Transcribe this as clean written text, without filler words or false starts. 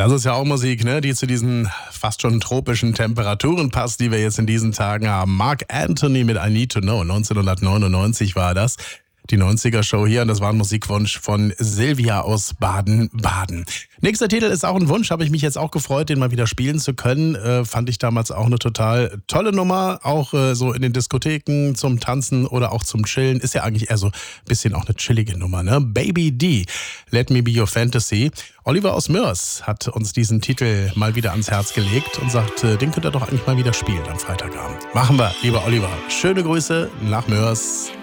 Das ist ja auch Musik, ne, die zu diesen fast schon tropischen Temperaturen passt, die wir jetzt in diesen Tagen haben. Mark Anthony mit I Need to Know. 1999 war das. Die 90er-Show hier und das war ein Musikwunsch von Silvia aus Baden-Baden. Nächster Titel ist auch ein Wunsch, habe ich mich jetzt auch gefreut, den mal wieder spielen zu können. Fand ich damals auch eine total tolle Nummer, auch so in den Diskotheken zum Tanzen oder auch zum Chillen. Ist ja eigentlich eher so ein bisschen auch eine chillige Nummer, ne? Baby D, Let Me Be Your Fantasy. Oliver aus Mörs hat uns diesen Titel mal wieder ans Herz gelegt und sagt, den könnt ihr doch eigentlich mal wieder spielen am Freitagabend. Machen wir, lieber Oliver. Schöne Grüße nach Mörs.